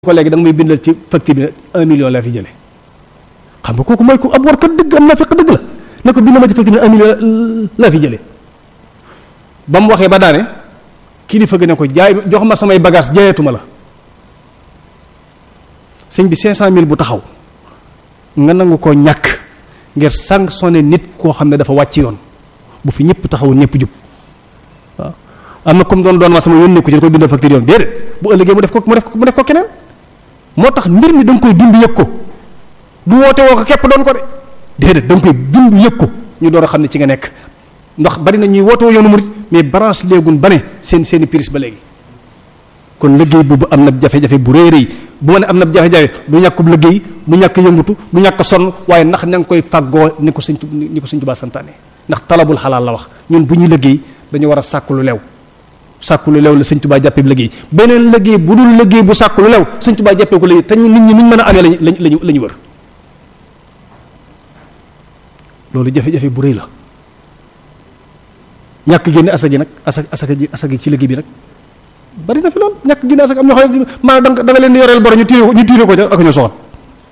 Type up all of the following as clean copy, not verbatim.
ko léegi da nga may bindal ci facture bi 1 million laa fi jële xam nga kooku mooy ku ab warkat dëgg am naa fekk dëgg la ne ko bind ma ci facture bi 1 million laa fi jële ba mu waxee ba daane kilifa gi ne ko jaay jox ma samay bagage jaayatuma la sëñ bi 500000 bu taxaw nga nangu koo ñàkk ngir sanctionné nit koo xam ne dafa wàcc yoon bu fi ñëpp taxaw ñëpp jub waaw am na comme doon ma sama yónnee ko ci da koy bindal facture yoon déedéet bu ëllëgee mu def ko keneen moo tax mbir mi da nga koy dund yëg ko du woote woo ko képp doon ko de déedéet da nga koy dund yëg ko ñu door a xam ne ci nga nekk ndax bari na ñuy woote woo yoonu murid mais branche léegun ba ne seeni prise ba léegi kon liggéey boobu am na jafe-jafe bu rëy rëy bu ma ne am na jafe-jafe du ñàkkub liggéey du ñàkk yëngutu du ñàkk sonn waaye ndax na nga koy fàggoo ni ko sëñ Tuubaa santaane ndax talabul xalaal la wax ñun bu ñuy liggéey dañu war a sàkku lu lew sàkku lu lew la sëñ Tuubaa jàppee liggéey beneen liggéey bu dul liggéey bu sàkku lu lew sëñ Tuubaa jàppee ko liggéey te nit ñi nuñ mën a amee la ñu wër loolu jafe-jafe bu rëy la ñàkk génne asaka ji nag asaka ji ci liggéey bi nag bari na fi lool ñàkk génne asaka am ñoo xam ne maanaam da nga leen di yoreel bor ñu tiire ko ca ak ñu soxal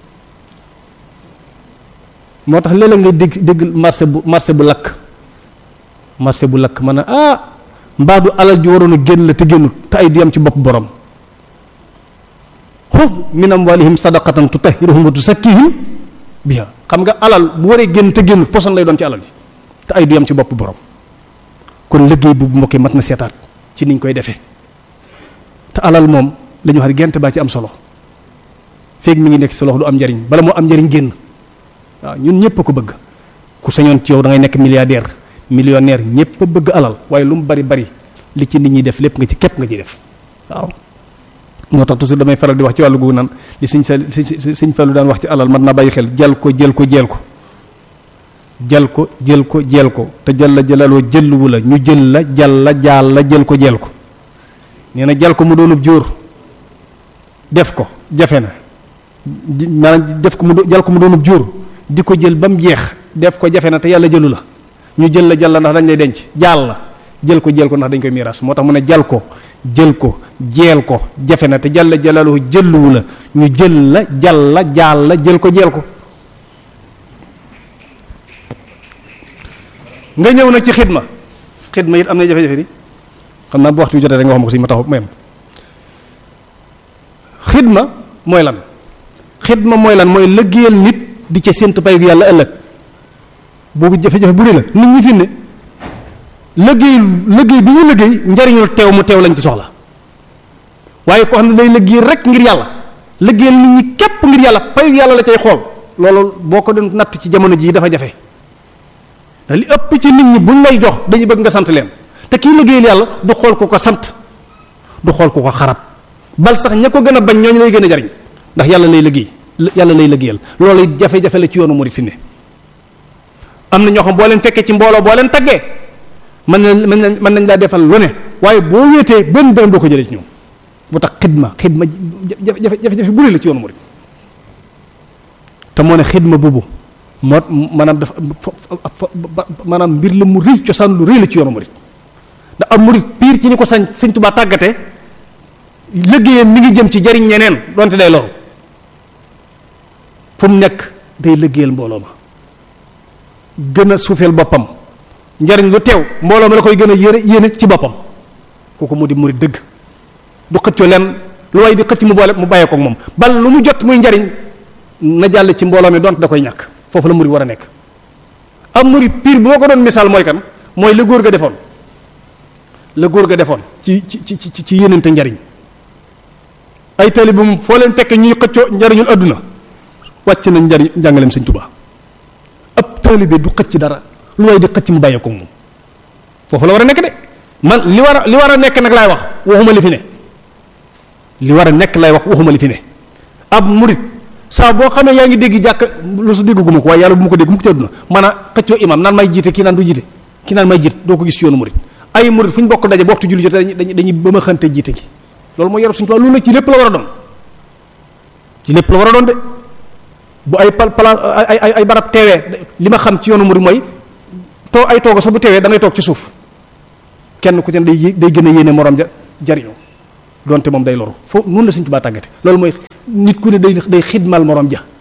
moo tax léeg-léeg ngay dégg marché bu lakk mën a mbaadu alal ju waroon a génn la te génnut te ay di am ci bopp borom xuz min amwalihim sadaqatan tutahhiruhum wa tusakkihim biha xam nga alal bu waree génn te génnut poson lay doon ci alal ji te ay du am ci bopp borom kon liggéey bu mbokk yi mat na seetaat ci niñ koy defee te alal moom la ñu wax gent baa ci am solo feeg mi ngi nekk sa loxo du am njariñ bala moo am njariñ génn waaw ñun ñëpp a ko bëgg ku sañoon ci yow da ngay nekk milliardaire millionnaire ñëpp a bëgg alal waaye lu mu bari li ci nit ñi def lépp nga ci képp nga ciy def waaw moo tax toujours damay faral di wax ci wàllu googu naan li sëñ Fallu daan wax ci alal man naa bàyyi xel jël ko te jalla jalaloo jëlluwu la ñu jël la jaal la jël ko nee na jal ko mu doonub jóor def ko jafe na maanaam jal ko mu doonub jóor di ko jël ba mu jeex def ko jafe na te yàlla jëlu la ñu jël la jàll ndax dañ lay denc jaal la jël ko ndax dañ koy miiras moo tax mu ne jal ko jël ko jeel ko jafe na te jàll jalalu jëlluwu la ñu jël la jaal la jël ko nga ñëw nag ci xidma it am na jafe-jafe ni xam naa bu waxtu bi jotee rek nga wax ma ko si ma taxaw mayam xidma mooy lan mooy liggéeyal nit di ca séntu pay gu yàlla ëllëg boobu jafe-jafe bu rëy la nit ñi fi ne liggéey bi ñu liggéey njariñul teew mu teew lañ ci soxla waaye koo xam ne day liggéey rek ngir yàlla liggéeyal nit ñi képp ngir yàlla payu yàlla la cay xool loolu boo ko doon natt ci jamono jii dafa jafe ndax li ëpp ci nit ñi buñ lay jox dañuy bëgg nga sant leen te kii liggéeyal yàlla du xool ku ko sant du xool ku ko xarab bal sax ña ko gën a bañ ñooñu lay gën a jariñ ndax yàlla lay liggéeyal loolu jafe-jafe la ci yoonu murid fi ne am na ñoo xam boo leen fekkee ci mbooloo boo leen taggee mën nañ laa defal lu ne waaye boo wéetee benn dërëm doo ko jëlee ci ñoom bu tax xidma jafe-jafe bu rëy la ci yoonu murid te moo ne xidma boobu moo maanaam mbir la mu rëy cosaan lu rëy la ci yoonu murid ndax am murid piir ci ni ko Sëñ Tuubaa tàggate liggéeyam mi ngi jëm ci jariñ ñeneen donte day loru fu mu nekk day liggéeyal mbooloo ma gën a suufeel boppam njariñ lu teew mbooloo ma la koy gën a yéene ci boppam kooku mu di murid dëgg du xëccoo leen lu way di xëcc mu bàyyee ko moom bal lu mu jot muy njariñ na jàll ci mbooloo mi donte da koy ñàkk foofu la murid war a nekk am murid piir bu ma ko doon misaal mooy kan mooy la góor ga defoon ci yéenante njariñ ay talibum foo leen fekk ñuy xëccoo njariñul adduna wàcc nañ njàngaleem Sëñ Tuubaa ab taalibe du xëcc dara lu way di xëcc mu bàyyee ko moom foofu la war a nekk de man li war a nekk nag laay wax waxuma li fi ne li war a nekk lay wax waxuma li fi ne ab murid saa boo xamee yaa ngi dégg jàkk lu su dégguma ko waaye yàlla bu ma ko dégg mu ko ci àdduna man a xëccoo imam naan may jiite kii naan du jiite kii naan may jiite doo ko gis ci yoonu murid ay murid fu ñu bokk daje bu waxtu julli jotee dañuy ba ma xante jiite gi loolu mooy yarab Sëñ Tuubaa loolu la ci lépp la war a doon de bu ay barab teewee li ma xam ci yoonu murid mooy ay toogo sax bu teewee da ngay toog ci suuf kenn ku ci day gën a yéene morom jariñoo donte moom day loru foo noonu la Sëñ Tuubaa tàggate loolu mooy nit ku ne day xidmal morom ja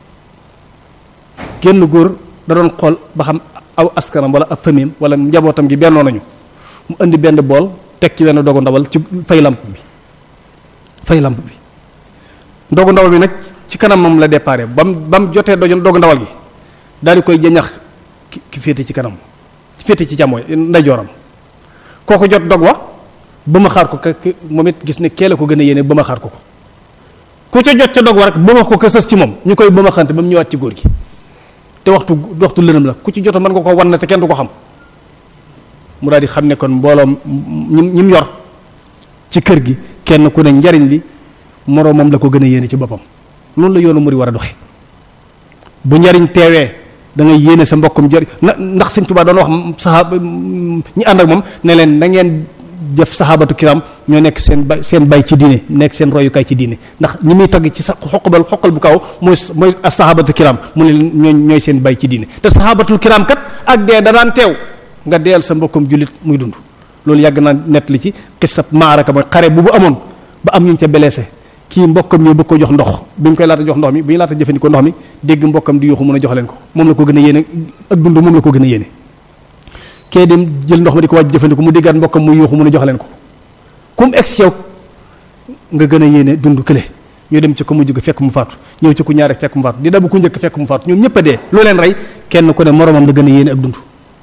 kenn góor da doon xool ba xam aw askanam wala ab famille wala njabootam gi bennoo nañu mu indi benn bool teg ci benn dogu ndawal ci fay lamp bi ndogu ndawal bi nag ci kanam moom la déparé ba mu jotee dogu ndawal gi daal di koy jañax ki féete ci kanam féete ci càmmooñ ndeyjooram kooku jot dog wa ba ma xaar ko moom it gis ne kee la ko gën a yéene ba ma xaar ko ku ca jot ca dog wa rek ba ma ko ka sës ci moom ñu koy ba ma xante ba mu ñëwaat ci góor gi te waxtu lënam la ku ci jota mën nga ko wan na te kenn du ko xam mu daal di xam ne kon mbooloom ñim yor ci kër gi kenn ku ne njariñ li moroomam la ko gën a yéene ci boppam noonu la yoonu murid war a doxe bu njariñ teewee da ngay yéene sa mbokkum jëriñ ndax Sëñ Tuubaa doon wax saxaaba ñi ànd ak moom ne leen na ngeen def saxaabatu kiram ñoo nekk seen bay ci diine nekk seen royukaay ci diine ndax ñi muy tagg ci sa xoqal bu kaw mooy as saxaabatu kiram mu ne ñooy seen bay ci diine te saxaabatul kiram kat ak dee da daan teew nga deel sa mbokkum jullit muy dund loolu yàgg naa nett li ci xisab maaraka mooy xare bu amoon ba am ñu ca blessé kii mbokkam ñoo bëgg ko jox ndox bi ñu koy laata jox ndox mi bi ñu laata jëfandikoo ndox mi dégg mbokkam di yuuxu mën a jox leen ko moom la ko gën a yéene ak dund moom la ko gën a yéene kee dem jël ndox ma di ko wàcc jëfandikoo mu déggaat mbokkam muy yuuxu mën a jox leen ko kum ex yow nga gën a yéene dund kële ñu dem ci ko mu jóge fekk mu faatu ñëw ci ku ñaare fekk mu faatu di dabu ku njëkk fekk mu faatu ñoom ñëpp a dee loo leen rey kenn ku ne moromam la gën a yéene ak dund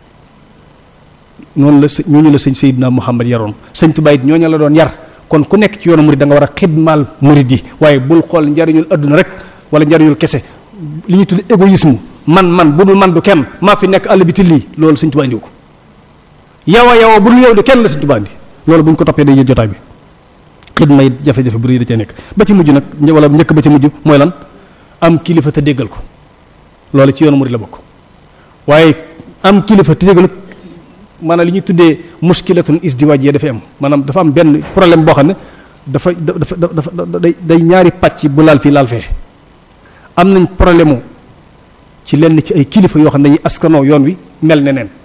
noonu la ñooñu la sëñ Seydina Muhammad yaroon sëñ Tuubaa it ñooñu la doon yar kon ku nekk ci yoonu murid da nga war a xidmaal murid yi waaye bul xool njariñul adduna rek wala njariñul kese li ñu tudd égoïsme man bu dul man du kenn maa fi nekk àll bi lii loolu Sëñ Tuubaa indiwu ko yow bu dul yow de kenn la Sëñ Tuubaa indi loolu bu ñu ko toppee day jël jotaay bi xidma it jafe-jafe bu rëy da cee nekk ba ci mujj nag wala njëkk ba ci mujj mooy lan am kilifa te déggal ko loolu ci yoonu murid la bokk waaye am kilifa te déggal maanaam li ñuy tuddee muskilatun isdiwaaj dafay am maanaam dafa am benn problème boo xam ne dafa day ñaari pàcc bu laal fii laal fee am nañ problème mu ci lenn ci ay kilifa yoo xam ne dañuy askanoo yoon wi mel ne neen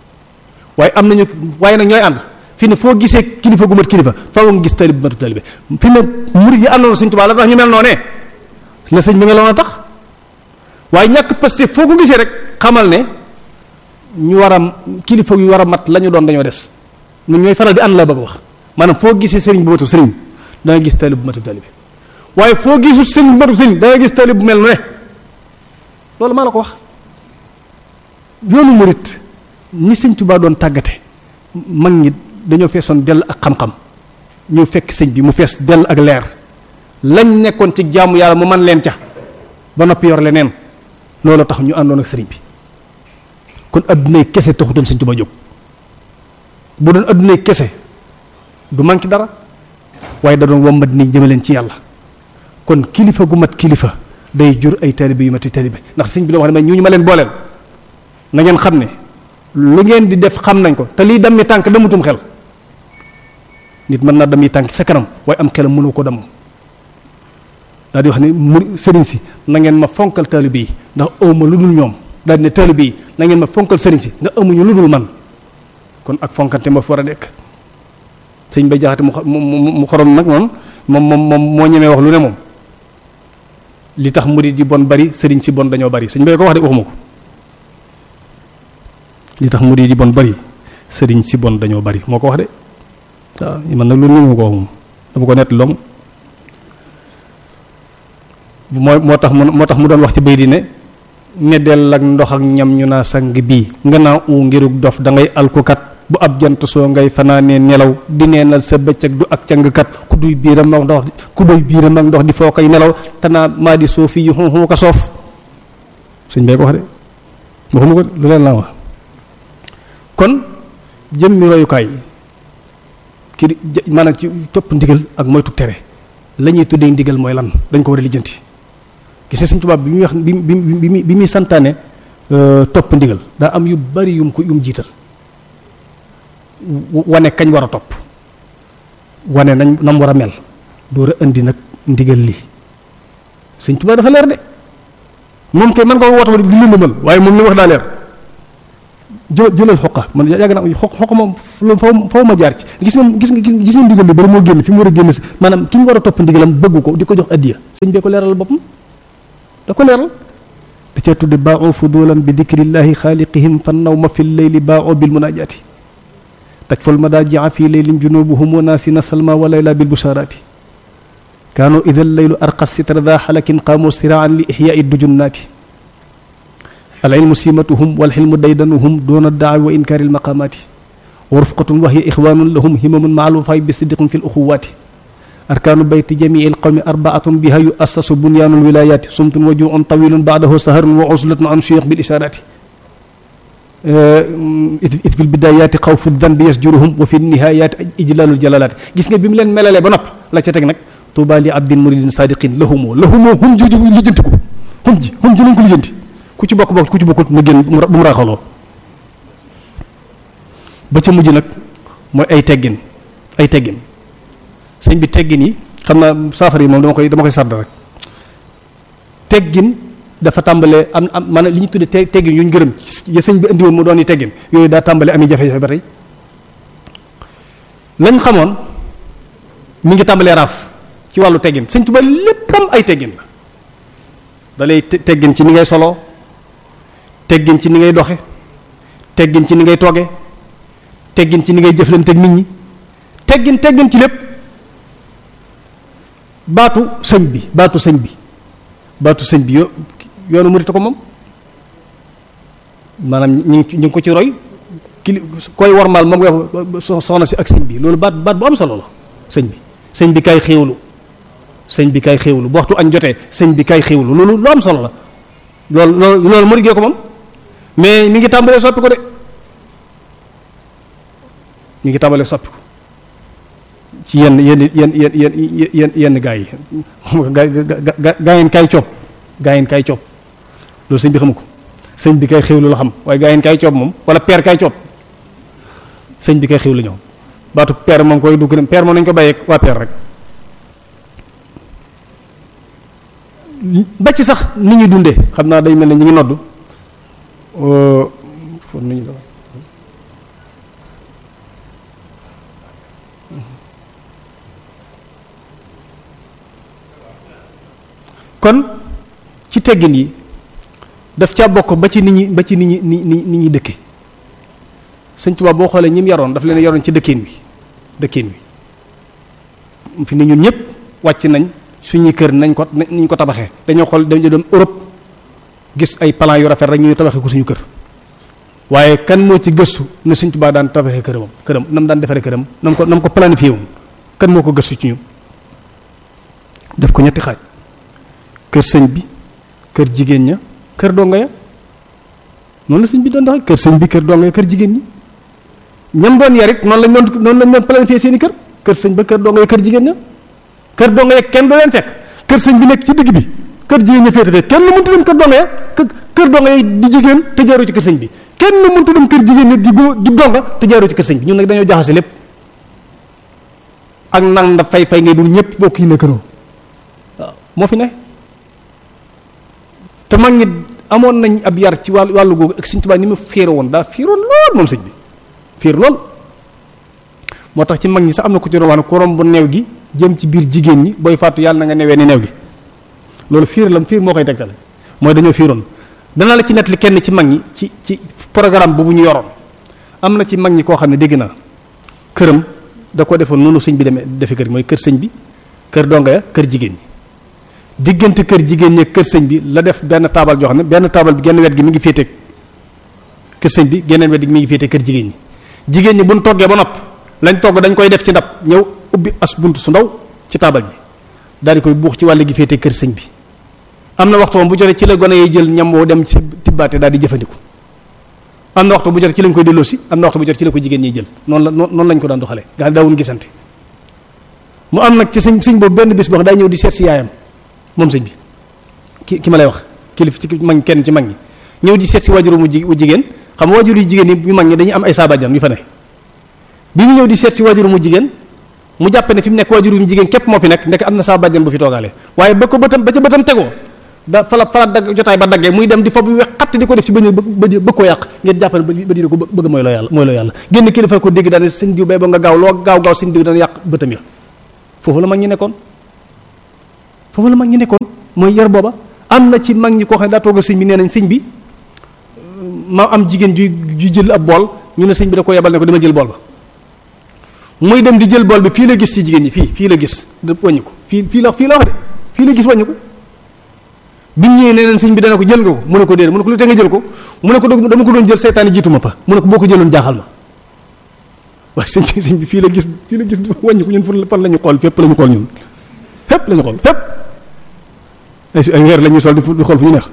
waaye nag ñooy ànd fi ne foo gisee kilifa gu mat kilifa faaw nga gis talib bu matu talibe fi ne murid yi àndoon Sëñ Tuubaa la tax ñu mel noonee la sëñ bi meloon a tax waaye ñàkk paste foo ko gisee rek xamal ne ñu war a kilifa yu war a mat la ñu doon dañoo des ñun ñooy faral di ànd la bëgg wax maanaam foo gisee sëriñ bu matu sëriñ da nga gis talib bu matu talibe waaye foo gisul sëriñ bu matu sëriñ da nga gis talib bu mel ne loolu maa la ko wax yoonu murit ñi Sëñ Tuubaa doon tàggate mag ñi dañoo feesoon dell ak xam-xam ñëw fekk sëñ bi mu fees dell ak leer lañ nekkoon ci jaamu yàlla mu man leen ca ba noppi yor leneen loolu tax ñu àndoon ak sëriñ bi kon addunay kese taxutoon Sëñ Tuubaa jóg bu doon addunay kese du manqué dara waaye da doon wommat ni jëmaleen ci yàlla kon kilifa gu mat kilifa day jur ay taalibe yu mati taalibe ndax sëñ bi la wax ne ñu ma leen booleel na ngeen xam ne lu ngeen di def xam nañ ko te lii dammi tànk damutum xel nit mën naa dammi tànk sa kanam waaye am xelam mënu ko damm daal di wax ne sëriñ si na ngeen ma fonkal taalibe yi ndax awma lu dul ñoom daal di ne taalibe yi na ngeen ma fonkal sëriñ si nga amuñu lu dul man kon ak fonkante ma fi war a nekk sëñ bay jaxate mu xorom nag moom moo ñemee wax lu ne moom li tax murid yi bon bari sëriñ si bon dañoo bari sëñ bay ko wax de waxuma ko li tax murid yi bon bari sëriñ si bon dañoo bari moo ko wax de waaw man nag lu ñu ko wax moom dama ko nett long moo tax mu doon wax ci bay di ne del ak ndox ak ñam ñu naa sang bii nga naa u ngirug dof da ngay alkukat bu ab jant soo ngay fanaanee nelaw di neenal sa bëccëg du ak cangkat ku duy biiram ak ndox di foo koy nelaw te naa maa di soo fii yu xunxu ko soof suñ bay ko wax de waxuma ko lu leen laa wax kon jëmmi royukaay ki maanaam ci topp ndigal ak moytu tere la ñuy tuddee ndigal mooy lan dañ ko war a lijjanti gis nga Sëñ Tuubaa bi muy wax bi muy santaane topp ndigal daa am yu bari yum jiital wane kañ war a topp wane nam war a mel door a indi nag ndigal li Sëñ Tuubaa dafa leer de moom kay man ko woote di lëndëmal waaye moom li wax daa leer jëlal xoqa man yàgg na xoq moom faw ma jaar ci gis nga ndigal li bari moo génn fi mu war a génn maanaam ki mu war a topp ndigalam bëgg ko di ko jox addiya sëñ bee ko leeral boppam da ko leeral da cee tudde baa'u fudulan bi dikrillahi xaaliqihim fan nawma fi leyli baa'u bil munajaati tajful madajia fi leylin junubuhum wa naasina salma wa layla bil busharati kaanu ida leylu arqa sitra da xalakin qaamu siraan li ixyaai dujunnaati al ilmu simatuhum wal xilmu daydanuhum doona daawi wa inkaari al maqaamaati wa rufqatun wa hiya ixwaanun lahum himamun maa al wafaai bi siddiqin fi l uxuwaati arkaanu bayti jamii al qawmi arbaatun biha yu assasu bunyaanu al wilayaati sumtun wa juun tawilun baadahu saharun wa uslatun an suyuux bil ishaaraati it fi l bidaayaati xawfu danbi yasjuruhum wa fi nihayaati ijlaalul jalalaati gis nga bi mu leen melalee ba nopp la ca teg nag tuuba li abdin muridin sadiqin lahumoo hum jooju lijjanti ko hum ji nañ ko lijjanti ku ci bokk ku ci bokkut mu génn bu mu raaxaloo ba ca mujj nag mooy ay teggin sëñ bi teggin yi xam naa saafara yi moom dama koy sàdd rek teggin dafa tàmbalee am maanaam li ñu tuddee teggin yu ñu gërëm ya sëñ bi indi woon mu doon yi teggin yooyu daa tàmbalee ami jafe-jafe ba tey lañ xamoon mi ngi tàmbalee raaf ci wàllu teggin sëñ Tuubaa léppam ay teggin la da lay teggin ci ni ngay solo teggin ci ni ngay doxe teggin ci ni ngay tooge teggin ci ni ngay jëflanteeg nit ñi teggin ci lépp baatu sëñ bi yoonu murit ko moom maanaam ñu ngi ko ci roy koy warmaal moom nga soxna si ak sëñ bi loolu baat bu am solo la sëñ bi kay xéewlu bu waxtu añ jotee sëñ bi kay xéewlu loolu lu am solo la loolu murit gee ko moom mais mi ngi tàmbalee soppi ko de mi ngi tàmbalee soppi ko ci yenn gaa yi gaa yeen kay coob loolu sëñ bi xamu ko sëñ bi kay xéwlu la xam waaye gaa yeen kay coob moom wala peer kay coob sëñ bi kay xéwlu ñoom baatu peer moom koy dugg peer moom nañu ko bàyyeeg waa peer rek ba ci sax nit ñi dundee xam naa day mel ne ñu ngi noddu fon nañu la kon ci teggin yi daf caa bokk ba ci nit ñi dëkke sëñ Tuubaa boo xoolee ñi mu yaroon daf leen yaroon ci dëkkin wi fi ne ñun ñëpp wàcc nañ suñuy kër niñ ko tabaxee dañoo xool dañu dem Europe gis ay plan yu rafet rek ñu tabaxee ko suñu kër waaye kan moo ci gëstu ne sëñ Tuubaa daan tabaxee këram nam daan defaree këram nam ko planifié woon kan moo ko gëstu ci ñu def ko ñetti xaaj kër sëñ bi kër jigéen ña kër donga ya noonu la sëñ bi doon doxee kër sëñ bi kër donga ya kër jigéen ñi ñam doon yarit noonu lañ doon planifié seen i kër sëñ ba kër donga ya kër jigéen ña kër donga ya kenn doo leen fekk kër sëñ bi nekk ci digg bi kër jigéen ña féete kenn mënut dem kër donga ya kër donga ya di jigéen te jaaroo ci kër sëñ bi kenn mënut dem kër jigéen ña di donga te jaaroo ci kër sëñ bi ñun nag dañoo jaxase lépp ak nang da fay ngay dul ñëpp bokk yi nekkanoo waaw moo fi ne te mag ñi amoon nañ ab yar ci wàllu googu ak Sëñ Tuubaa ni mu féere woon daa féeroon lool moom sëñ bi féer lool moo tax ci mag ñi sax am na ku ci doon wax ne ku romb neew gi jëm ci biir jigéen ñi booy fàttu yàlla na nga newee ni neew gi loolu féer moo koy tegtale mooy dañoo féeroon danaa la ci nettali kenn ci mag ñi ci programme bu ñu yoroon am na ci mag ñi koo xam ne dégg naa këram da ko defoon noonu sëñ bi defe kër mooy kër sëñ bi kër donga ya kër jigéen ñi diggante kër jigéen ñi kër sëñ bi la def benn taabal joo xam ne benn taabal bi genn wet gi mi ngi féete kër sëñ bi geneen wet gi mi ngi féete kër jigéen ñi bu ñu toggee ba nopp lañ togg dañ koy def ci ndab ñëw ubbi as bunt su ndaw ci taabal ji daal di koy buux ci wàll gi féete kër sëñ bi am na waxtu moom bu jotee ci la gone yi jël ñam woo dem ci tibbaate daal di jëfandiku am na waxtu bu jotee ci lañ koy delloosi am na waxtu bu jotee ci la ko jigéen ñi jël noonu lañ ko daan doxalee nga xam ne daawuñ gisante mu am nag ci sëñ boobu benn bis boo xam day ñëw di seet si yaayam moom sëñ bi ki ma lay wax kilif ci mag kenn ci mag ñi ñëw di seet si waajuru mu jigéen xam nga waajur yu jigéen yi yu mag ñi dañuy am ay saabajam yu fa ne bi mu ñëw di seet si waajuru mu jigéen mu jàppe ne fi mu nekk waajuru mu jigéen képp moo fi nekk am na saabajam bu fi toogaale waaye ba ca bëtam tegoo fala dagg jotaay ba daggee muy dem di fob wex xatt di ko def ci bëgg koo yàq ngeen jàpp ne ba dina ko bëgg mooy loo yàlla génn kilifa ko dégg daane sëñ diw bay ba nga gaaw loo gaaw sëñ diw dana yàq bëtam ya foofu la mag ñi nekkoon mooy yar booba. am na ci mag ñi koo xam ne daa toog sëñ bi nee nañ sëñ bi ma am jigéen ju jël ab bool ñu ne sëñ bi da ko yebal ne ko dama jël bool ba muy dem di jël bool bi fii la gis ci jigéen ñi fii la gis wàññi ko fii la wax de fii la gis wàññi ko bi ñu ñëwee nee nañ sëñ bi dana ko jël nga ko mu ne ko déedéet mu ne ko lu te nga jël ko mu ne ko dama ko doon jël seytaane jiitu ma fa mu ne ko boo ko jëloon jaaxal ma waaye sëñ bi fii la gis wàññi ko ñun fan la ñu xool fépp la ñu xool ñun fépp la ñu xool fépp ay weer la ñuy sol di xool fu ñu neex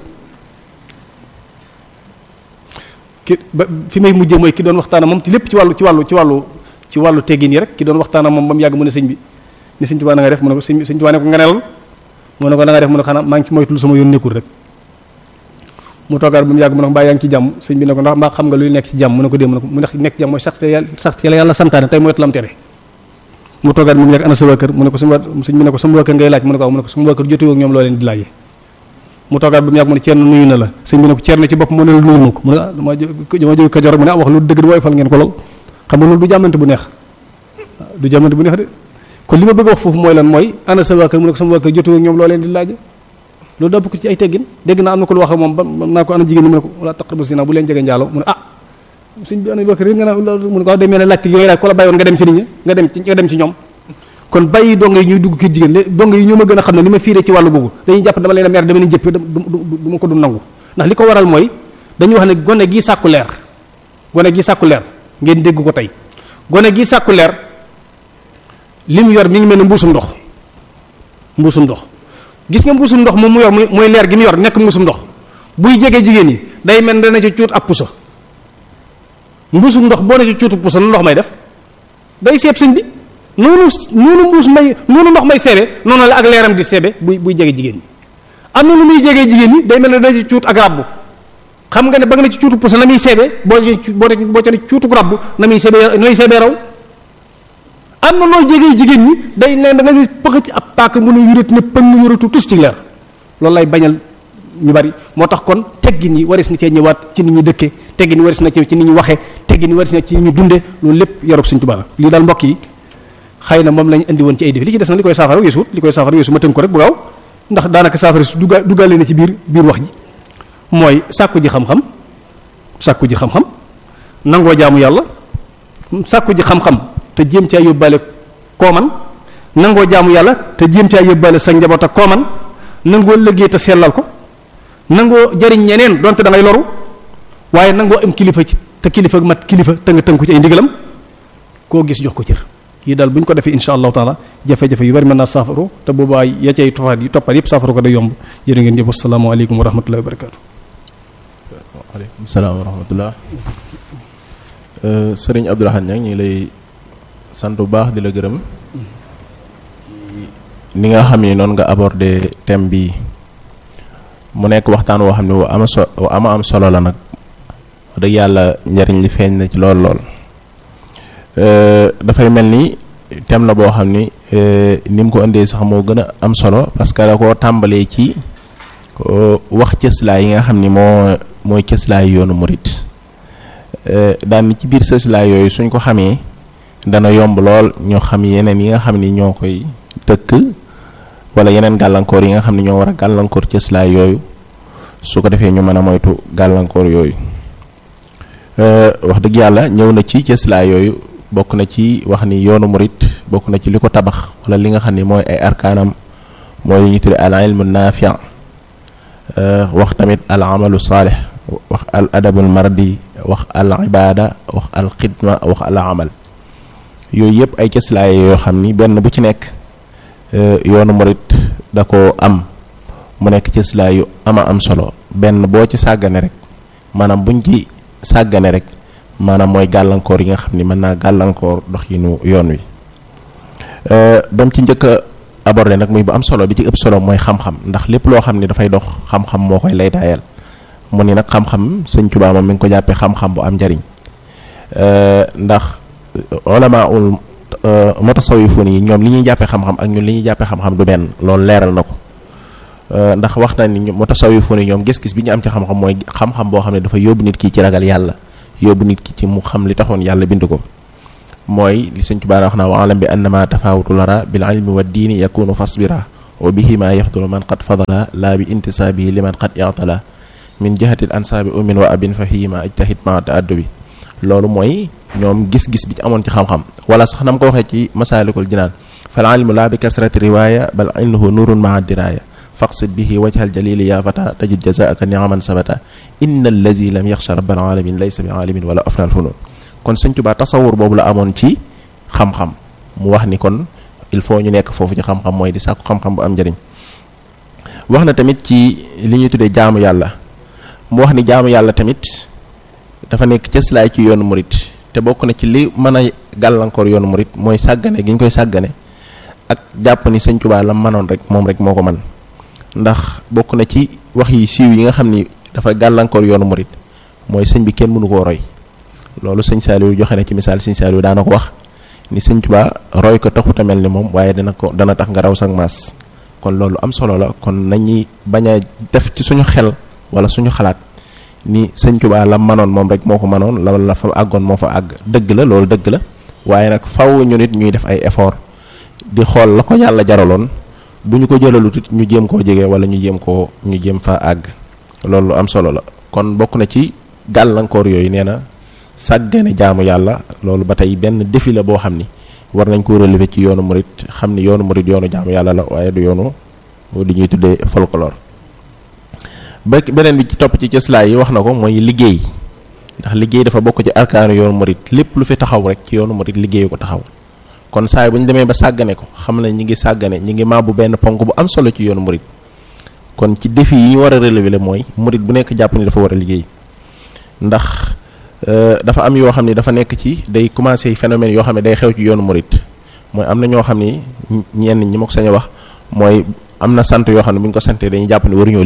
ki ba fi may mujjee mooy ki doon waxtaan moom ci lépp ci wàllu teggin yi rek ki doon waxtaan moom ba mu yàgg mu ne sëñ bi ni sëñ Tuubaa na nga def mu ne ko sëñ Tuubaa ne ko nga nelal mu ne ko na nga def mu ne xanaa maa ngi ci moytul sama yoon nekkul rek mu toogaat ba mu yàgg mu ne ko mbaa yaa ngi ci jàmm sëñ bi ne ko ndax mbaa xam nga luy nekk ci jàmm mu ne ko dee mu ne ko mu nekk ci jàmm mooy sax ci yàlla santaane tey moytu lam tere mu toogaat mu yàgg ana sa waa kër mu ne ko sëñ bi ne ko sama waa kër ngay laaj mu ne ko waaw mu ne ko sama waa kër jotewoo ak ñoom loo leen di laajee mu toogaat ba mu yàgg mu ne Ceerno nuyu na la sëñ bi ne ko Ceerno ci bopp mu ne la nuyu ma ko mu ne dama jóge Kajoor mu ne wax loolu dëgg di woyofal ngeen ko lool xam nga loolu du jàmmante bu neex de kon li ma bëgg a wax foofu mooy lan mooy ana sa waa kër mu ne ko sama waa kër jotewoo ak ñoom loo leen di laaje loolu daa bokk ci ay teggin dégg naa am na ko lu wax ak moom ba naa ko ana jigéen ñi mu ne ko wala taqrabu zina bu leen jege njaaloo mu ne sëñ bi ana waa kër nga naa mu ne ko demee ne laajte yooyu laaj ko la bàyyoon nga dem ci nit ñi nga dem ci ñoom kon bàyyi donga yi ñuy dugg kër jigéen donga yi ñoo ma gën a xam ne ni ma fiiree ci wàllu googu dañuy jàpp dama leen a mer dama leen jëpp du ma ko du nangu ndax li ko waral mooy dañuy wax ne gone gi sàkku leer ngeen dégg ko tey gone gi sàkku leer li mu yor mi ngi mel ne mbuusum ndox gis nga mbuusum ndox moom mu yor mooy leer gi mu yor nekk mbuusum ndox buy jege jigéen ñi day mel ne dana ci cuut ab puso mbuusum ndox boo ne ci cuutu puso nu ndox may def day seeb sëñ bi noonu ndox may seebe noonu la ak leeram di seebe buy jege jigéen ñi am na lu muy jegee jigéen ñi day mel ne dana ci cuut ak rabbu xam nga ne ba nga ne ci cuutu puso na muy seebe boo ca ne cuutu rabbu na muy seebe raw am na loo jegee jigéen ñi day ne da nga pëx ci ab paaka mu ne yuret ne pëng yuratu tus ci leer loolu lay bañal ñu bari moo tax kon teggin yi waris na cee ñëwaat ci nit ñi dëkke teggin yi waris na ci nit ñi waxe teggin yi waris na ci nit ñi dunde loolu lépp yarub Sëñ Tuubaa lii daal mbokk yi xëy na moom lañ indi woon ci ay défi li ci des na li koy saafara weesu ma tënk ko rek bu gaaw ndax daanaka saafara su duggaale na ci biir wax ji mooy sàkku ji xam-xam nangoo jaamu yàlla sàkku ji xam-xam te jéem caa yóbbaale kooman nangoo jaamu yàlla te jéem caa yóbbaale sa njaboot ak kooman nangoo liggéey te sellal ko nangoo jariñ ñeneen donte da ngay loru waaye nangoo am kilifa ci te kilifa mat kilifa te nga tënku ci ay ndigalam koo gis jox ko cër yi daal bu ñu ko defee insha allahu taala jafe-jafe yu bari mën naa saafaru te boobaa ya cay toppaat yépp saafaru ko day yomb jërë ngeen jëf assalaamu aleykum wa rahmatullahi wa barakatu waaleykum salaam wa rahmatullah sëriñ Abdou Lahad Niang ñu ngi lay sant bu baax di la gërëm ni nga xam ni noonu nga abordé thème bi mu nekk waxtaan woo xam ne wu am solo la nag dëgg yàlla njariñ li feeñ na ci lool dafay mel ni thème la boo xam ni ni mu ko indee sax moo gën a am solo parce que da koo tàmbalee ci wax cëslaay yi nga xam ni mooy cëslaay yoonu murit daan ni ci biir cëslaay yooyu suñ ko xamee dana yomb lool ñoo xam yeneen yi nga xam ni ñoo koy tëkk wala yeneen gàllankoor yi nga xam ni ñoo war a gàllankoor cëslaay yooyu su ko defee ñu mën a moytu gàllankoor yooyu wax dëgg yàlla ñëw na ci cëslaay yooyu bokk na ci wax ni yoonu murit bokk na ci li ko tabax wala li nga xam ni mooy ay arkaanam mooy li ñu tudde al ilmu naafi' wax tamit al amalu saalih wax al adabul mardi wax al ibada wax al xidma wax al amal yooyu yëpp ay cëslaay yoo xam ni benn bu ci nekk yoonu murit da ko am mu nekk cëslaay yu am solo benn boo ci sàggane rek maanaam buñ ci sàggane rek maanaam mooy gàllankoor yi nga xam ni mën naa gàllankoor doxinu yoon wi dem ci njëkk a abordé nag muy bu am solo bi ci ëpp solo mooy xam-xam ndax lépp loo xam ni dafay dox xam-xam moo koy lay daayal mu ni nag xam-xam Sëñ Tuubaa moom mi ngi ko jàppee xam-xam bu am njariñ ndax ulamaul mutasawwifun yi ñoom li ñuy jàppee xam-xam ak ñun li ñuy jàppee xam-xam du benn loolu leeral na ko ndax wax na ni mu tasawifu ni ñoom gis-gis bi ñu am ci xam-xam mooy xam-xam boo xam ne dafa yóbbu nit ki ci ragal yàlla yóbbu nit ki ci mu xam li taxoon yàlla bind ko mooy li Sëñ Tuubaa wax naa wa alam bi annama tafawutu lara bil ilmi wa diini yakunu fasbira wa bihi ma yafdulu man qad fadala la bi intisaabihi liman qad i'tala min jihatil ansaabi umin wa abin fahima ijtahid ma ta'addubi loolu mooy ñoom gis-gis bi ci amoon ci xam-xam wala sax na ma ko waxee ci masaalikul jinaan fal ilmu la bi kasrati riwaya bal innahu nurun ma'a diraya faqsid bihi wajhal jalili ya fata tajid jazaaka ni'aman sabata inna allazi lam yaxsha rabbal alamin laysa bi alimin wala afnal funun kon Sëñ Tuubaa tasawur boobu la amoon ci xam-xam mu wax ni kon il faut ñu nekk foofu ci xam-xam mooy di sàkku xam-xam bu am njëriñ wax na tamit ci li ñuy tuddee jaamu yàlla mu wax ni jaamu yàlla tamit dafa nekk cëslaay ci yoonu murit te bokk na ci li mën a gàllankoor yoonu murit mooy sàggane gi ñu koy sàggane ak jàpp ni Sëñ Tuubaa la mënoon rek moom rek moo ko mën ndax bokk na ci wax yi siiw yi nga xam ni dafa gàllankoor yoonu murit mooy sëñ bi kenn mënu koo roy loolu sëñ Saliou joxe na ci misaal sëñ Saliou daana ko wax ni Sëñ Tuubaa roy ko taxut a mel ni moom waaye dana tax nga raw sax maas kon loolu am solo la kon nañuy bañ a def ci suñu xel wala suñu xalaat ni Sëñ Tuubaa la manoon moom rek moo ko manoon la fa àggoon moo fa àgg dëgg la loolu dëgg la waaye nag faw ñu nit ñuy def ay effort di xool la ko yàlla jaraloon bu ñu ko jëlalut it ñu jéem koo jege wala ñu jéem fa àgg loolu am solo la kon bokk na ci gàllankoor yooyu nee na sàggane jaamu yàlla loolu ba tey benn défi la boo xam ni war nañ ko relever ci yoonu murit xam ni yoonu murit yoonu jaamu yàlla la waaye du yoonu di ñuy tuddee folklore ba beneen bi ci topp ci cëslaay yi wax na ko mooy liggéey ndax liggéey dafa bokk ci arkaanu yoonu murit lépp lu fi taxaw rek ci yoonu murit liggéeyu ko taxaw kon saa bu ñu demee ba sàggane ko xam ne ñi ngi sàggane ñi ngi màbbu benn ponk bu am solo ci yoonu murit kon ci défi yi ñu war a relever la mooy murit bu nekk jàpp ni dafa war a liggéey ndax dafa am yoo xam ni dafa nekk ci day commencer phénomène yoo xam ne day xew ci yoonu murit mooy am na ñoo xam ni ñenn ñi ma ko sañ a wax mooy am na sant yoo xam ne bu ñu ko santee dañuy jàpp ni waruñoo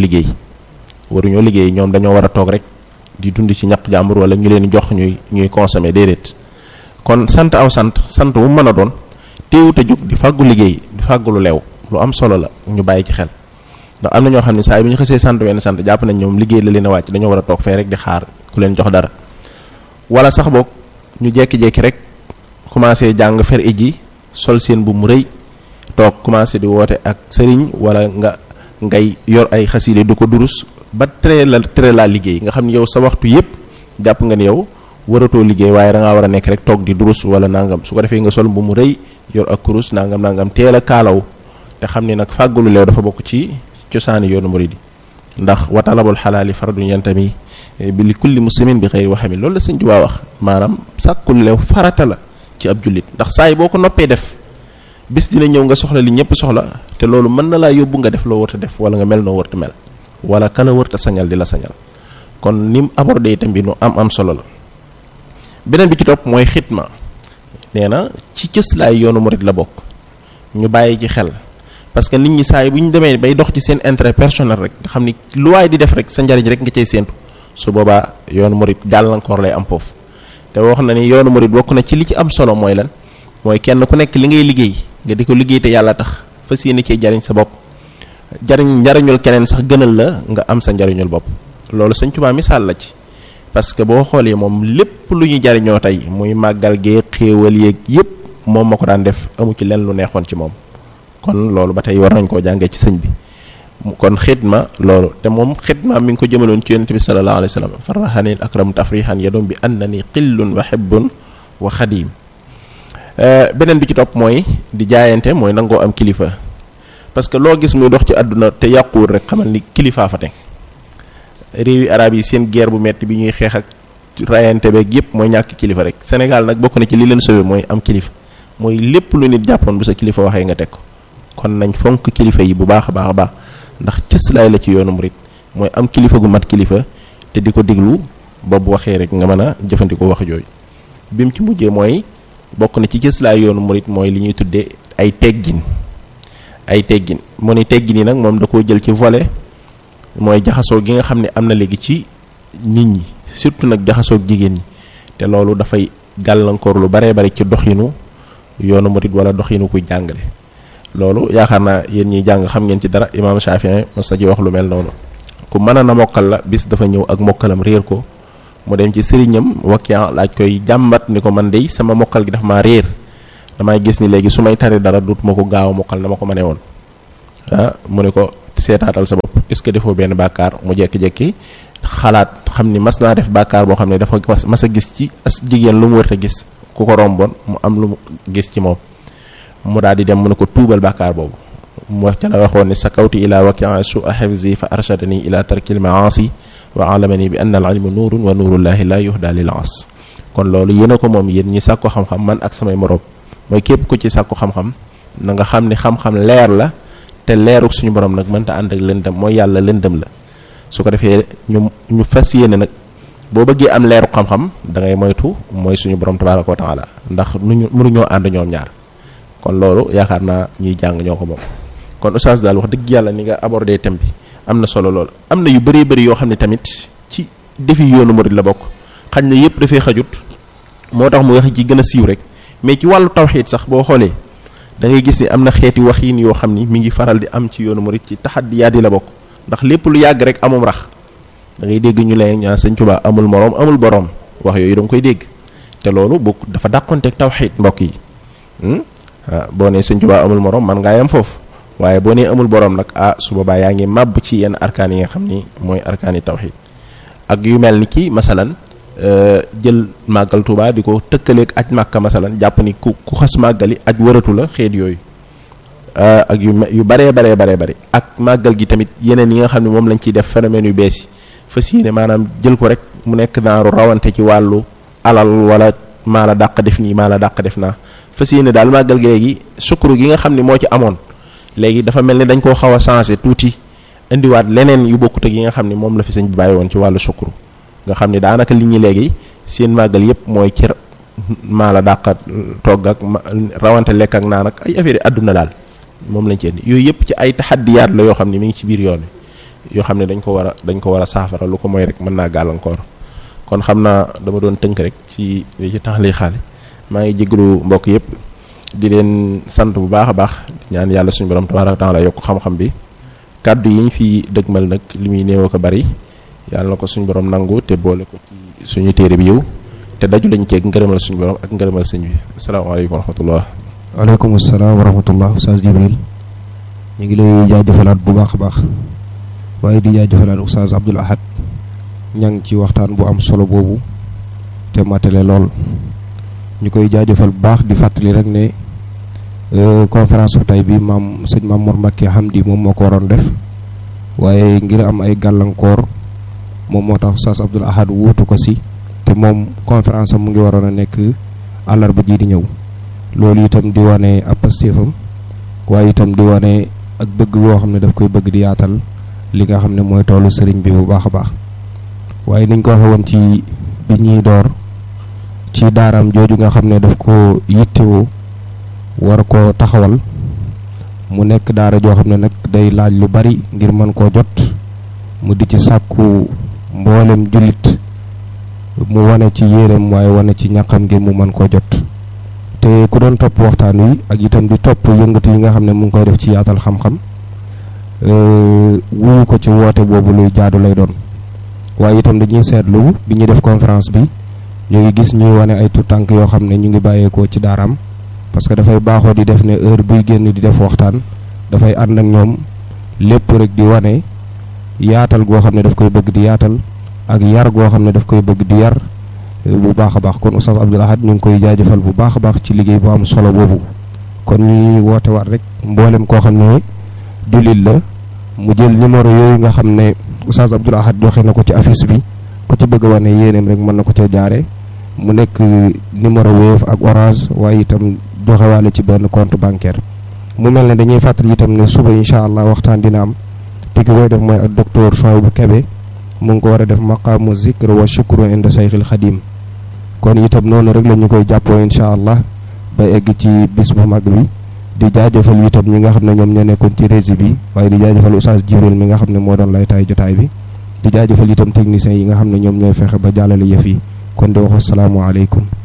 liggéey ñoom dañoo war a toog rek di dund ci ñaq jàmbur wala ñu leen jox ñuy consommer déedéet kon sant aw sant wu mën a doon teewut a jóg di fàggu liggéey di fàggu lu leew lu am solo la ñu bàyyi ci xel ndax am na ñoo xam ne saa yi bu ñu xësee sant wenn sant jàpp nañ ñoom liggéey la leen a wàcc dañoo war a toog fee rek di xaar ku leen jox dara wala sax boog ñu jekki-jekki rek commencé jàng fer iji sol seen bu mu rëy toog commencé di woote ak sëriñ wala ngay yor ay xasile du ko durus ba tere laa liggéey nga xam ne yow sa waxtu yépp jàpp nga ni yow waratoo liggéey waaye da ngaa war a nekk rek toog di durus wala nangam su ko defee nga sol bu mu rëy yor ak kurus nangam teel a kaalaw te xam ne nag fàggulu leew dafa bokk ci cosaani yoonu muridi ndax wa talabul xalaali fardun yantami bi li kulli muslimin bi xëyri waxami loolu la Sëñ Tuubaa wax maanaam sàkkul leew farata la ci ab jullit ndax saa yi boo ko noppee def bis dina ñëw nga soxla li ñëpp soxla te loolu mën na laa yóbbu nga def loo wërta def wala nga mel noo wërta mel wala kala wërta sañal di la sañal kon ni mu abordé itam bi nu am solo la beneen bi ci topp mooy xitma nee na ci cëslaay yoonu murid la bokk ñu bàyyi ci xel parce que nit ñi saa yi bu ñu demee bay dox ci seen intérêt personnel rek nga xam ni lu waay di def rek sa njariñ rek nga cay séentu su boobaa yoonu murid gàllankoor lay am foofu te wax na ni yoonu murid bokk na ci li ci am solo mooy lan mooy kenn ku nekk li ngay liggéey nga di ko liggéey te yàlla tax fas yéene cee jariñ sa bopp njariñul keneen sax gënal la nga am sa njariñul bopp loolu Sëñ Tuubaa misaal la ci parce que boo xoolee moom lépp lu ñu jariñoo tey muy màggal gee xéewal yeeg yépp moom ma ko daan def amu ci leen lu neexoon ci moom kon loolu ba tey war nañ koo jàngee ci sëñ bi kon xidma loolu te moom xidma mi ngi ko jëmaloon ci yonent bi sallallahu alayhi wa sallam farrahanil akram tafrihan yadum bi annani qillun wa hibbun wa xadim beneen bi ci topp mooy di jaayante mooy nangoo am kilifa parce que loo gis muy dox ci àdduna te yàquwul rek xamal ni kilifaa fa teg réewi arab yi seen guerre bu metti bi ñuy xeex ak rayante beeg yépp mooy ñàkk kilifa rek Sénégal nag bokk na ci li leen sauvé mooy am kilifa mooy lépp lu nit jàppoon bu sa kilifa waxee nga teg ko kon nañ fonk kilifa yi bu baax a baax a baax ndax cëslaay la ci yoonu murit mooy am kilifa gu mat kilifa te di ko diglu ba bu waxee rek nga mën a jëfandikoo wax jooju bi mu ci mujjee mooy bokk na ci cëslaay yoonu murit mooy li ñuy tuddee ay teggin mu ni teggin yi nag moom da koo jël ci volet mooy jaxasoo gi nga xam ne am na léegi ci nit ñi surtout nag jaxasoo jigéen ñi te loolu dafay gàllankoor lu baree bari ci doxinu yoonu murit wala doxinu kuy jàngale loolu yaakaar naa yéen ñiy jàng xam ngeen ci dara. imaam Shafi'i mos na ci wax lu mel noonu. ku mën a na mokkal la bis dafa ñëw ak mokkalam réer ko mu dem ci sëriñam Waki' laaj koy jàmbat ni ko man de sama mokkal gi dafa maa réer damay gis ni léegi su may tari dara dutuma ko gaaw a mokkal na ma ko mënee woon. mu ne ko seetaatal sa bopp est-ce que defoo benn bàkkaar mu jekki-jekki xalaat xam ni mas naa def bàkkaar boo xam ne dafa mas a gis ci as jigéen lu mu wërta gis ku ko romboon mu am lu mu gis ci moom mu daal di dem mu ne ko tuubal bàkkaar boobu mu wax ca la waxoon ne sakawtu ila Waki' su'a hifzi fa arshadani ila tarkil ma'asi wa alamani bi anna al ilma nuurun wa nuurullahi la yuhda lil as. kon loolu yéen a ko moom yéen ñi sàkku xam-xam man ak samay moroom mooy képp ku ci sàkku xam-xam na nga xam ne xam-xam leer la te leeruk suñu borom nag mënta ànd ak lëndëm mooy yàlla lëndëm la. su ko defee ñu fas yéene nag boo bëggee am leeru xam-xam da ngay moytu mooy suñu borom tabaaraka wa taala ndax mënuñoo ànd ñoom ñaar kon loolu yaakaar naa ñuy jàng ñoo ko moom. kon oustaz daal wax dëgg yàlla ni nga abordé thème bi am na solo lool. am na yu bëree bëri yoo xam ne tamit ci defi yoonu murid la bokk xañ na yëpp dafay xajut moo tax mu wax ci gën a siiw rek mais ci wàllu tawxiid sax boo xoolee da ngay gis ni am na xeeti waxiin yoo xam ni mi ngi faral di am ci yoonu murid ci taxaddiyaat yi la bokk. ndax lépp lu yàgg rek amum rax da ngay dégg ñu lay ñaan Sëñ Tuubaa amul moroom amul boroom wax yooyu da nga koy dégg te loolu bokk dafa dàqonteeg tawxiid mbokk yi. boo nee Sëñ Tuubaa amul moroom man ngaa yam foofu waaye boo nee amul boroom nag su boobaa yaa ngi màbb ci yenn arkaan yi nga xam ni mooy arkaani tawxiid ak yu mel ni ki masalan jël màggal Tuubaa di ko tëkkaleeg aj Màkka masalan jàpp ni ku xas màggali aj wëratu la xeet yooyu. ak yu baree bare ak màggal gi tamit yeneen yi nga xam ne moom lañ ciy def phénomène yu bees yi fas yéene maanaam jël ko rek mu nekk naaru rawante ci wàllu alal wala maa la dàq def nii maa la dàq def naa fas yéene daal màggal gi léegi sukuru gi nga xam ne moo ci amoon léegi dafa mel ni dañ koo xaw a changé tuuti indiwaat leneen yu bokkut ak yi nga xam ne moom la fi sëñ bi bàyyi woon ci wàllu sukuru nga xam ne daanaka li ñi léegi seen màggal yépp mooy ci maa la dàq togg ak rawante lekk ak naan ak ay affaire yi àdduna daal moom lañ ci indi yooyu yëpp ci ay taxaddiyaat la yoo xam ne mi ngi ci biir yoon wi yoo xam ne dañ ko war a saafara lu ko mooy rek mën naa gàllankoor kon xam naa dama doon tënk rek ci li ci tax lay xaale maa ngi jégalu mbokk yëpp di leen sant bu baax a baax di ñaan yàlla suñu borom tabaaraka taala yokk xam-xam bi kàddu yi ñu fi dëgmal nag li muy néew ko bari yàlla na ko suñu borom nangu te boole ko ci suñu téere bi yow te daju lañ ceeg ngërëmal suñu borom ak ngërëmal sëñ bi asalaamaaleykum wa rahmatullah. waaleykum salaam wa rahmatullah Oustaz Jibril ñu ngi lay jaajëfalaat bu baax a baax waaye di jaajëfalaat Oustaz Abdoul Ahad ña ngi ci waxtaan bu am solo boobu te matale lool ñu koy jaajëfal bu baax di fàttali rek ne conférence bu tey bi sëñ Mamour Mbacké Hamdi moom moo ko waroon def waaye ngir am ay gàllankoor moom moo tax Oustaz Abdoul Ahad wuutu ko si te moom conférence am mu ngi waroon a nekk àllarba ji di ñëw. loolu itam di wane ab pastéefam waaye itam di wane ak bëgg boo xam ne daf koy bëgg di yaatal li nga xam ne mooy toolu sëriñ bi bu baax a baax waaye niñ ko waxee woon ci bi ñuy door ci daaraam jooju nga xam ne daf ko yittewoo war koo taxawal mu nekk daara joo xam ne nag day laaj lu bari ngir mën koo jot mu di ci sàkku mboolem jullit mu wane ci yéeneem waaye wane ci ñaqam ngir mu mën koo jot te ku doon topp waxtaan wi ak itam di topp yëngatu yi nga xam ne mu ngi koy def ci yaatal xam-xam wuyu ko ci woote boobu luy jaadu lay doon waaye itam dañuy seetlu bi ñuy def conférence bi ñu ngi gis ñuy wane ay tuutànk yoo xam ne ñu ngi bàyyeekoo ci daaraam parce que dafay baaxoo di def ne heure buy génn di def waxtaan dafay ànd ak ñoom lépp rek di wane yaatal goo xam ne daf koy bëgg di yaatal ak yar goo xam ne daf koy bëgg di yar bu baax a baax kon Oustaz Abdoul Ahad ñu ngi koy jaajëfal bu baax a baax ci liggéey bu am solo boobu kon ñuy woote waat rek mboolem koo xam ne jullit la mu jël numéro yooyu nga xam ne Oustaz Abdoul Ahad joxe na ko ci affiche bi ku ci bëgg a wane yéeneem rek mën na ko cee jaare mu nekk numéro Wave ak Orange waaye itam joxewaale ci benn compte bancaire mu mel ne dañuy fàttali itam ne suba incha allah waxtaan dina am te ki koy def mooy ak docteur Souhaïbou Kébé mu ngi ko war a def maqaamu zikr wa shukru inda Sayxil Xadim kon itam noonu rek la ñu koy jàppoo incha allah ba egg ci bis bu mag bi di jaajëfal itam ñi nga xam ne ñoom ñoo nekkoon ci régie bi waaye di jaajëfal Oustaz Jibril mi nga xam ne moo doon lay taay jotaay bi di jaajëfal itam techniciens yi nga xam ne ñoom ñooy fexe ba jàllale yëf yi kon di wax asalaamaaleykum